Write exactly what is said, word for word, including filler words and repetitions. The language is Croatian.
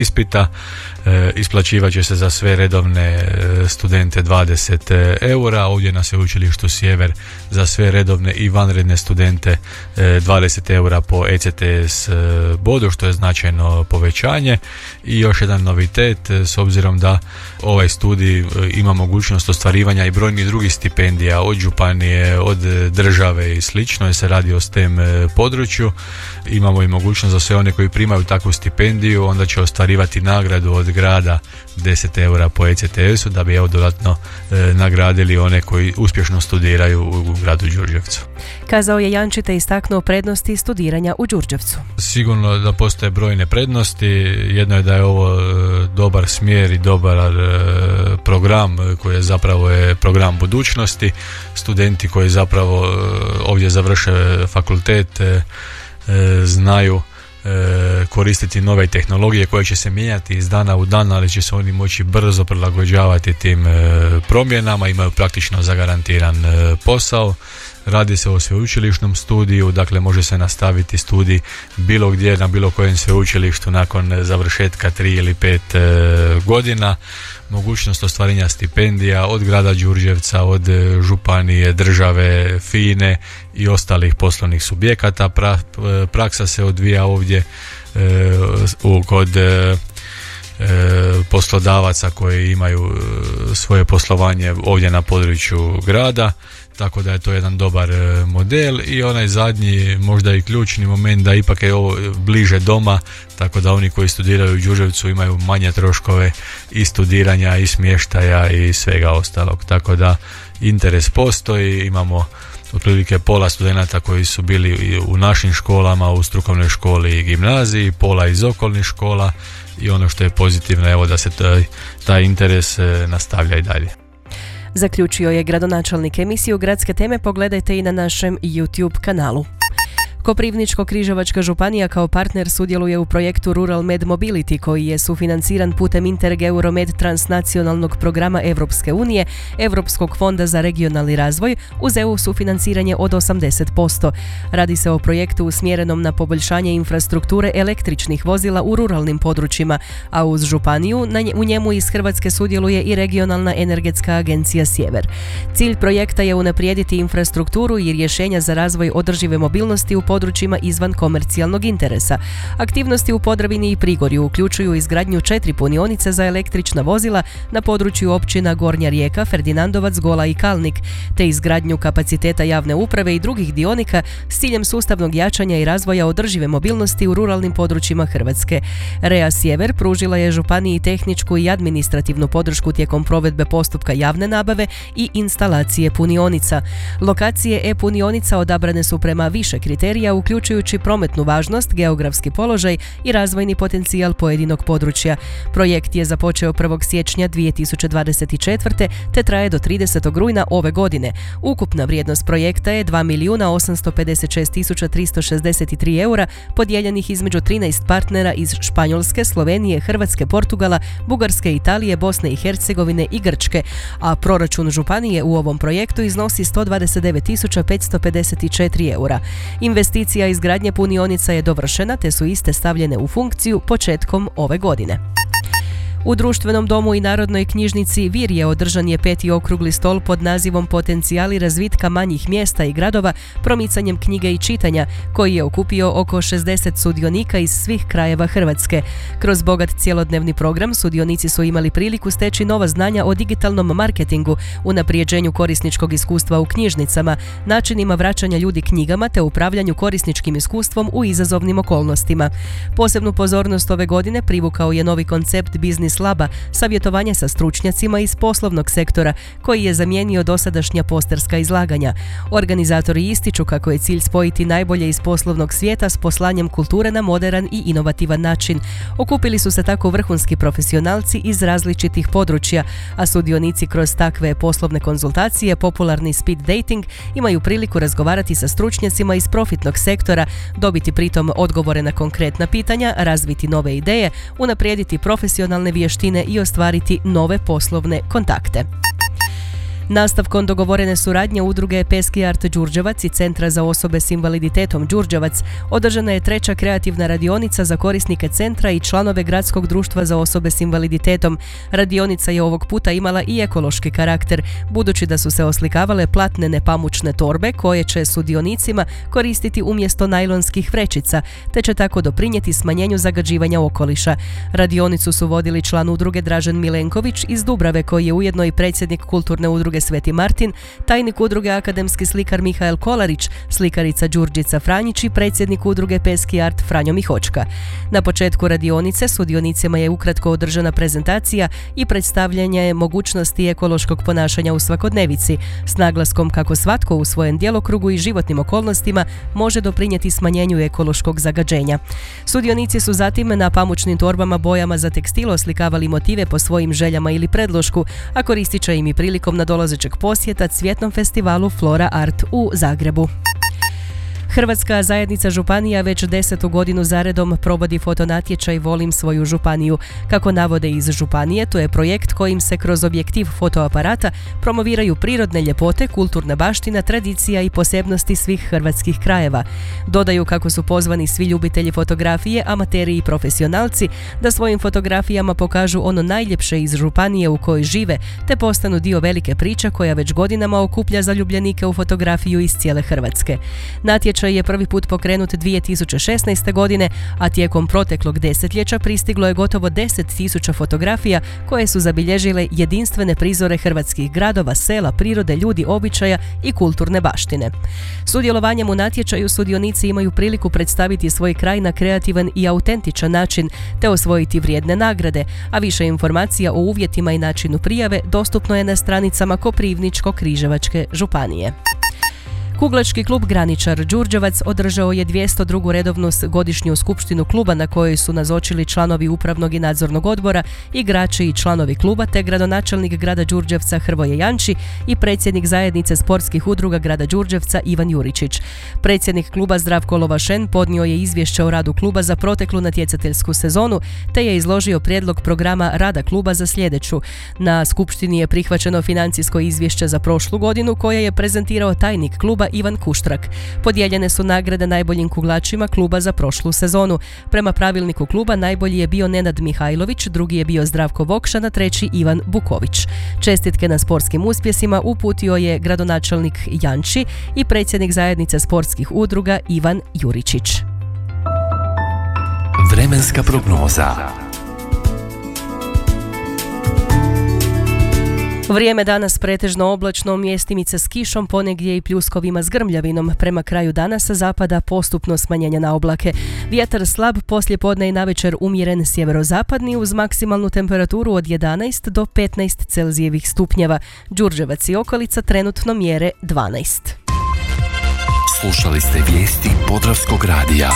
ispita. E, isplaćivat će se za sve redovne e, studente dvadeset eura, ovdje na Sveučilištu Sjever za sve redovne i vanredne studente e, dvadeset eura po E C T S e, bodu, što je značajno povećanje. I još jedan novitet, e, s obzirom da ovaj studij e, ima mogućnost ostvarivanja i brojnih drugih stipendija od županije, od države i slično, jer se radi o STEM e, području. Imamo i mogućnost za sve one koji primaju takvu stipendiju, onda će ostvarivati nagradu od grada deset eura po E C T S-u, da bi evo dodatno e, nagradili one koji uspješno studiraju u, u gradu Đurđevcu. Kazao je Jančita i istaknuo prednosti studiranja u Đurđevcu. Sigurno da postoje brojne prednosti. Jedno je da je ovo e, dobar smjer i dobar e, program koji je zapravo je program budućnosti. Studenti koji zapravo e, ovdje završe fakultet e, e, znaju koristiti nove tehnologije koje će se mijenjati iz dana u dan, ali će se oni moći brzo prilagođavati tim promjenama, imaju praktično zagarantiran posao. Radi se o sveučilišnom studiju, dakle može se nastaviti studij bilo gdje na bilo kojem sveučilištu nakon završetka tri ili pet e, godina. Mogućnost ostvarenja stipendija od grada Đurđevca, od županije, države, FINE i ostalih poslovnih subjekata. Pra, praksa se odvija ovdje e, u, kod e, poslodavaca koji imaju svoje poslovanje ovdje na području grada, tako da je to jedan dobar model. I onaj zadnji, možda i ključni moment, da ipak je ovo bliže doma, tako da oni koji studiraju u Đurđevcu imaju manje troškove i studiranja i smještaja i svega ostalog, tako da interes postoji. Imamo otprilike pola studenata koji su bili u našim školama, u strukovnoj školi i gimnaziji, pola iz okolnih škola, i ono što je pozitivno, evo da se taj, taj interes nastavlja i dalje. Zaključio je gradonačelnik. Emisiju Gradske teme pogledajte i na našem YouTube kanalu. Koprivničko-križevačka županija kao partner sudjeluje u projektu Rural Med Mobility koji je sufinanciran putem Interreg Euromed transnacionalnog programa Europske unije, Europskog fonda za regionalni razvoj uz E U sufinanciranje od osamdeset posto. Radi se o projektu usmjerenom na poboljšanje infrastrukture električnih vozila u ruralnim područjima, a uz županiju u njemu iz Hrvatske sudjeluje i Regionalna energetska agencija Sjever. Cilj projekta je unaprijediti infrastrukturu i rješenja za razvoj održive mobilnosti u područjima izvan komercijalnog interesa. Aktivnosti u Podravini i Prigorju uključuju izgradnju četiri punionice za električna vozila na području općina Gornja Rijeka, Ferdinandovac, Gola i Kalnik, te izgradnju kapaciteta javne uprave i drugih dionika s ciljem sustavnog jačanja i razvoja održive mobilnosti u ruralnim područjima Hrvatske. Rea Sjever pružila je županiji tehničku i administrativnu podršku tijekom provedbe postupka javne nabave i instalacije punionica. Lokacije e-punionica odabrane su prema više kriterija, uključujući prometnu važnost, geografski položaj i razvojni potencijal pojedinog područja. Projekt je započeo prvog siječnja dvije tisuće dvadeset četvrte. te traje do tridesetog rujna ove godine. Ukupna vrijednost projekta je dva milijuna osamsto pedeset šest tisuća tristo šezdeset tri eura, podijeljenih između trinaest partnera iz Španjolske, Slovenije, Hrvatske, Portugala, Bugarske, Italije, Bosne i Hercegovine i Grčke, a proračun županije u ovom projektu iznosi sto dvadeset devet tisuća petsto pedeset četiri eura. Investicija izgradnje punionica je dovršena, te su iste stavljene u funkciju početkom ove godine. U Društvenom domu i Narodnoj knjižnici Virje održan je peti okrugli stol pod nazivom Potencijali razvitka manjih mjesta i gradova promicanjem knjige i čitanja, koji je okupio oko šezdeset sudionika iz svih krajeva Hrvatske. Kroz bogat cjelodnevni program sudionici su imali priliku steći nova znanja o digitalnom marketingu, unaprijeđenju korisničkog iskustva u knjižnicama, načinima vraćanja ljudi knjigama te upravljanju korisničkim iskustvom u izazovnim okolnostima. Posebnu pozornost ove godine privukao je novi koncept Biznis Laba, savjetovanje sa stručnjacima iz poslovnog sektora, koji je zamijenio dosadašnja posterska izlaganja. Organizatori ističu kako je cilj spojiti najbolje iz poslovnog svijeta s poslanjem kulture na moderan i inovativan način. Okupili su se tako vrhunski profesionalci iz različitih područja, a sudionici kroz takve poslovne konzultacije, popularni speed dating, imaju priliku razgovarati sa stručnjacima iz profitnog sektora, dobiti pritom odgovore na konkretna pitanja, razviti nove ideje, unaprijediti profesionalne vještine i ostvariti nove poslovne kontakte. Nastavkom dogovorene suradnje udruge Peski art Đurđevac i Centra za osobe s invaliditetom Đurđevac održana je treća kreativna radionica za korisnike centra i članove Gradskog društva za osobe s invaliditetom. Radionica je ovog puta imala i ekološki karakter, budući da su se oslikavale platne nepamučne torbe koje će sudionicima koristiti umjesto najlonskih vrećica, te će tako doprinijeti smanjenju zagađivanja okoliša. Radionicu su vodili član udruge Dražen Milenković iz Dubrave, koji je ujedno i predsjednik kulturne udruge Sveti Martin, tajnik udruge akademski slikar Mihael Kolarić, slikarica Đurđica Franjić i predsjednik udruge Peski art Franjo Mihočka. Na početku radionice sudionicima je ukratko održana prezentacija i predstavljanje mogućnosti ekološkog ponašanja u svakodnevici, s naglaskom kako svatko u svojem djelokrugu i životnim okolnostima može doprinijeti smanjenju ekološkog zagađenja. Sudionici su zatim na pamučnim torbama bojama za tekstil oslikavali motive po svojim željama ili predlošku, a koristit će im i prilikom nadolazećeg posjeta Cvjetnom festivalu Flora Art u Zagrebu. Hrvatska zajednica županija već desetu godinu zaredom provodi fotonatječaj Volim svoju županiju. Kako navode iz županije, to je projekt kojim se kroz objektiv fotoaparata promoviraju prirodne ljepote, kulturna baština, tradicija i posebnosti svih hrvatskih krajeva. Dodaju kako su pozvani svi ljubitelji fotografije, amateri i profesionalci da svojim fotografijama pokažu ono najljepše iz županije u kojoj žive, te postanu dio velike priče koja već godinama okuplja zaljubljenike u fotografiju iz cijele Hrvatske. Natječaj je prvi put pokrenut dvije tisuće šesnaeste. godine, a tijekom proteklog desetljeća pristiglo je gotovo deset tisuća fotografija koje su zabilježile jedinstvene prizore hrvatskih gradova, sela, prirode, ljudi, običaja i kulturne baštine. Sudjelovanjem u natječaju sudionici imaju priliku predstaviti svoj kraj na kreativan i autentičan način te osvojiti vrijedne nagrade, a više informacija o uvjetima i načinu prijave dostupno je na stranicama Koprivničko-križevačke županije. Kuglački klub Graničar Đurđevac održao je dvjesto drugu redovnu godišnju skupštinu kluba na kojoj su nazočili članovi upravnog i nadzornog odbora, igrači i članovi kluba te gradonačelnik grada Đurđevca Hrvoje Janči i predsjednik zajednice sportskih udruga grada Đurđevca Ivan Juričić. Predsjednik kluba Zdravko Lovašen podnio je izvješće o radu kluba za proteklu natjecateljsku sezonu te je izložio prijedlog programa rada kluba za sljedeću. Na skupštini je prihvaćeno financijsko izvješće za prošlu godinu koje je prezentirao tajnik kluba Ivan Kuštrak. Podijeljene su nagrade najboljim kuglačima kluba za prošlu sezonu. Prema pravilniku kluba najbolji je bio Nenad Mihajlović, drugi je bio Zdravko Vokšan, a treći Ivan Buković. Čestitke na sportskim uspjesima uputio je gradonačelnik Janči i predsjednik zajednice sportskih udruga Ivan Juričić. Vremenska prognoza. Vrijeme danas pretežno oblačno, mjestimice s kišom, ponegdje i pljuskovima s grmljavinom. Prema kraju dana sa zapada postupno smanjenje na oblake. Vjetar slab, poslijepodne i navečer umjeren sjeverozapadni uz maksimalnu temperaturu od jedanaest do petnaest Celzijevih stupnjeva. Đurđevac i okolica trenutno mjere dvanaest. Slušali ste vijesti Podravskog radija.